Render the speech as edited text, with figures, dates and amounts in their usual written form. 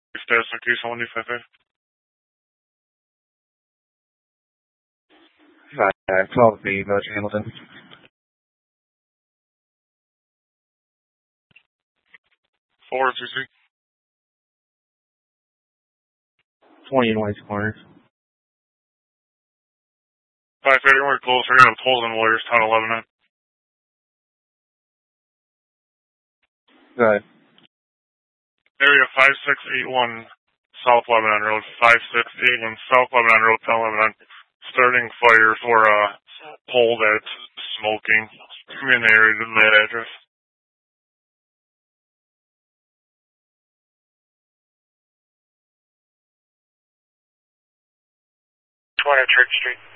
Status on case 1255. 12 B, Virgin Hamilton. 423. 20 in White's Corners. 531, we're close. We're going to have tolls and lawyers, town 11. Go ahead. Area 5681 South Lebanon Road, 5681 South Lebanon Road, town 11. Starting fire for a pole that's smoking. I'm in the area to that address. 20 Church Street.